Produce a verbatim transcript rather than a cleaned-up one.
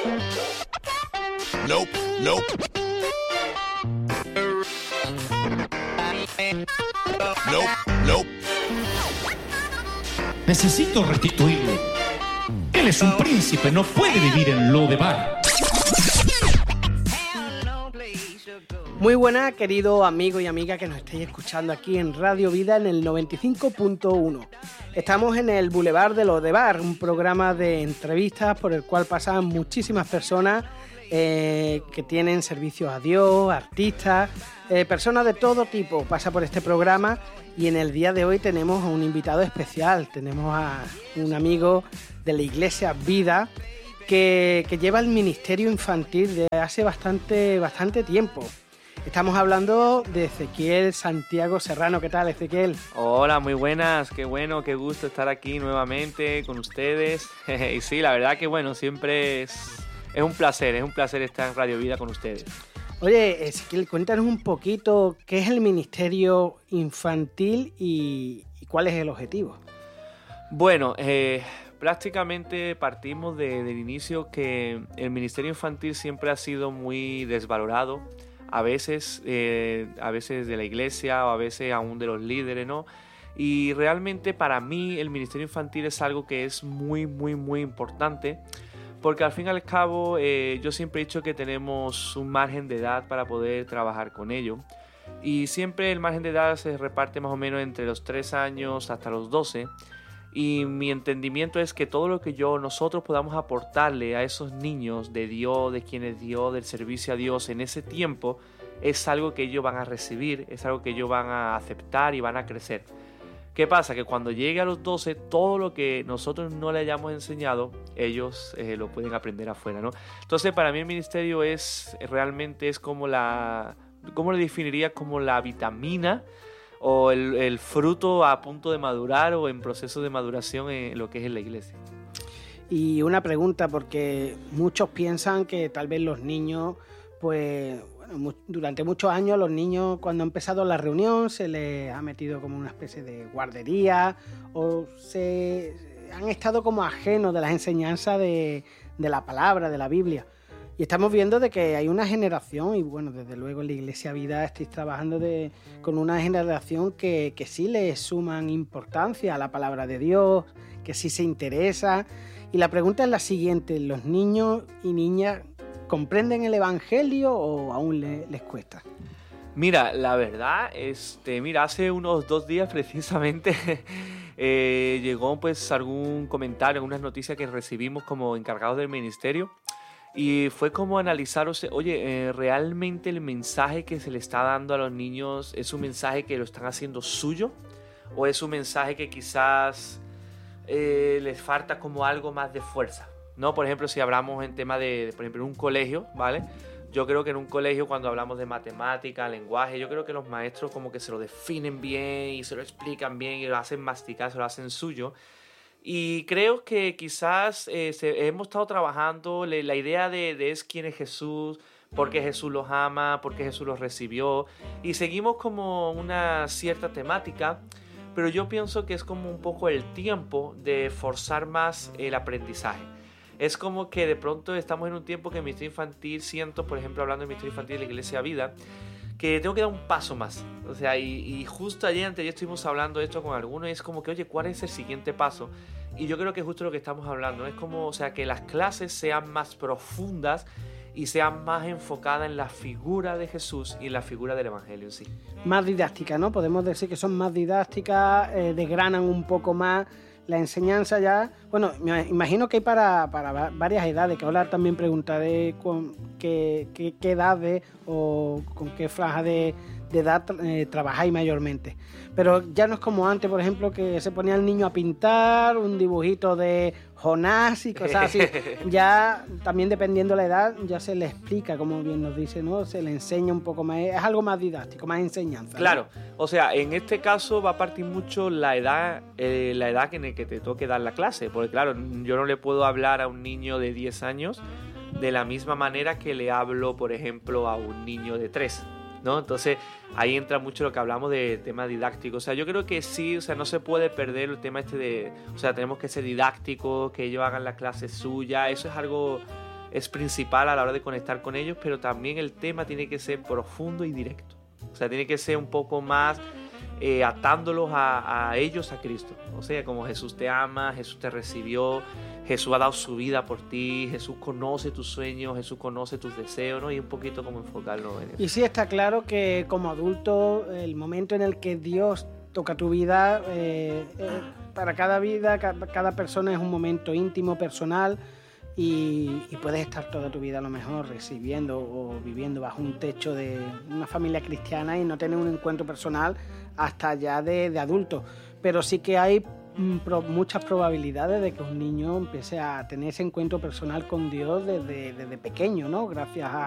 Nope, nope. Nope, nope. Necesito restituirlo. Él es un príncipe, no puede vivir en Lodebar. Muy buenas, querido amigo y amiga que nos estéis escuchando aquí en Radio Vida en el noventa y cinco punto uno. Estamos en el Boulevard de Lodebar, un programa de entrevistas por el cual pasan muchísimas personas eh, que tienen servicios a Dios, artistas, eh, personas de todo tipo pasa por este programa. Y en el día de hoy tenemos a un invitado especial, tenemos a un amigo de la Iglesia Vida que, que lleva el ministerio infantil de hace bastante, bastante tiempo. Estamos hablando de Ezequiel Santiago Serrano. ¿Qué tal, Ezequiel? Hola, muy buenas, qué bueno, qué gusto estar aquí nuevamente con ustedes. Y sí, la verdad que bueno, siempre es, es un placer, es un placer estar en Radio Vida con ustedes. Oye, Ezequiel, cuéntanos un poquito qué es el ministerio infantil y, y cuál es el objetivo. Bueno, eh, prácticamente partimos de, del inicio que el ministerio infantil siempre ha sido muy desvalorado, a veces, eh, a veces de la iglesia o a veces aún de los líderes, ¿no? Y realmente para mí el ministerio infantil es algo que es muy, muy, muy importante. Porque al fin y al cabo eh, yo siempre he dicho que tenemos un margen de edad para poder trabajar con ello. Y siempre el margen de edad se reparte más o menos entre los tres años hasta los doce. Y mi entendimiento es que todo lo que yo, nosotros podamos aportarle a esos niños de Dios, de quien es Dios, del servicio a Dios en ese tiempo, es algo que ellos van a recibir, es algo que ellos van a aceptar y van a crecer. ¿Qué pasa? Que cuando llegue a los doce, todo lo que nosotros no le hayamos enseñado, ellos eh, lo pueden aprender afuera, ¿no? Entonces, para mí el ministerio es realmente es como la, ¿cómo lo definiría? Como la vitamina o el, el fruto a punto de madurar o en proceso de maduración en lo que es en la iglesia. Y una pregunta, porque muchos piensan que tal vez los niños, pues... durante muchos años los niños, cuando ha empezado la reunión, se les ha metido como una especie de guardería o se han estado como ajenos de las enseñanzas de, de la palabra, de la Biblia. Y estamos viendo de que hay una generación, y bueno, desde luego en la Iglesia Vida estáis trabajando de, con una generación que, que sí le suman importancia a la palabra de Dios, que sí se interesa. Y la pregunta es la siguiente: ¿los niños y niñas comprenden el evangelio o aún le, les cuesta? Mira, la verdad, este, mira, hace unos dos días precisamente eh, llegó pues algún comentario, algunas noticias que recibimos como encargados del ministerio y fue como analizar, o sea, oye, eh, ¿realmente el mensaje que se le está dando a los niños es un mensaje que lo están haciendo suyo o es un mensaje que quizás eh, les falta como algo más de fuerza? No, por ejemplo, si hablamos en tema de, de, por ejemplo, en un colegio, ¿vale? Yo creo que en un colegio cuando hablamos de matemática, lenguaje, yo creo que los maestros como que se lo definen bien y se lo explican bien y lo hacen masticar, se lo hacen suyo. Y creo que quizás eh, se, hemos estado trabajando le, la idea de, de es quién es Jesús, por qué Jesús los ama, por qué Jesús los recibió. Y seguimos como una cierta temática, pero yo pienso que es como un poco el tiempo de forzar más el aprendizaje. Es como que de pronto estamos en un tiempo que en ministerio infantil siento, por ejemplo, hablando de ministerio infantil de la Iglesia Vida, que tengo que dar un paso más. O sea, y, y justo ayer, antes ya estuvimos hablando de esto con algunos y es como que, oye, ¿cuál es el siguiente paso? Y yo creo que es justo lo que estamos hablando. Es como, o sea, que las clases sean más profundas y sean más enfocadas en la figura de Jesús y en la figura del Evangelio en sí. Más didácticas, ¿no? Podemos decir que son más didácticas, eh, desgranan un poco más la enseñanza ya. Bueno, me imagino que hay para, para varias edades, que ahora también preguntaré con qué, qué, qué edades o con qué franja de, de edad eh, trabajáis mayormente. Pero ya no es como antes, por ejemplo, que se ponía el niño a pintar un dibujito de Jonás y cosas así. Ya también dependiendo de la edad, ya se le explica, como bien nos dice, ¿no? Se le enseña un poco más, es algo más didáctico, más enseñanza, ¿no? Claro, o sea, en este caso va a partir mucho la edad, eh, la edad en la que te toque dar la clase, porque claro, yo no le puedo hablar a un niño de diez años de la misma manera que le hablo, por ejemplo, a un niño de tres, ¿no? Entonces ahí entra mucho lo que hablamos de tema didáctico. O sea, yo creo que sí, o sea, no se puede perder el tema este de, o sea, tenemos que ser didácticos, que ellos hagan la clase suya. Eso es algo, es principal a la hora de conectar con ellos, pero también el tema tiene que ser profundo y directo. O sea, tiene que ser un poco más eh, atándolos a, a ellos, a Cristo. O sea, como Jesús te ama, Jesús te recibió, Jesús ha dado su vida por ti, Jesús conoce tus sueños, Jesús conoce tus deseos, ¿no? Y un poquito como enfocarlo en eso. Y sí está claro que como adulto, el momento en el que Dios toca tu vida, eh, eh, para cada vida, cada, cada persona es un momento íntimo, personal, y, y puedes estar toda tu vida a lo mejor recibiendo o viviendo bajo un techo de una familia cristiana y no tener un encuentro personal hasta ya de, de adulto. Pero sí que hay mm, pro, muchas probabilidades de que un niño empiece a tener ese encuentro personal con Dios desde, desde pequeño, ¿no? Gracias a